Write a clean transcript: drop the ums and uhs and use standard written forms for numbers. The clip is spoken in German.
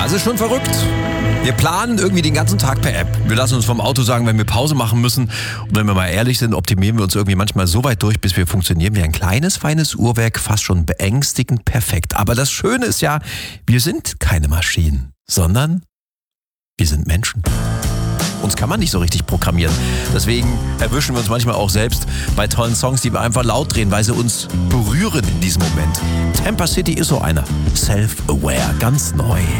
Das ist schon verrückt. Wir planen irgendwie den ganzen Tag per App. Wir lassen uns vom Auto sagen, wenn wir Pause machen müssen. Und wenn wir mal ehrlich sind, optimieren wir uns irgendwie manchmal so weit durch, bis wir funktionieren wie ein kleines, feines Uhrwerk, fast schon beängstigend perfekt. Aber das Schöne ist ja, wir sind keine Maschinen, sondern wir sind Menschen. Uns kann man nicht so richtig programmieren. Deswegen erwischen wir uns manchmal auch selbst bei tollen Songs, die wir einfach laut drehen, weil sie uns berühren in diesem Moment. Tampa City ist so einer. Self-aware, ganz neu.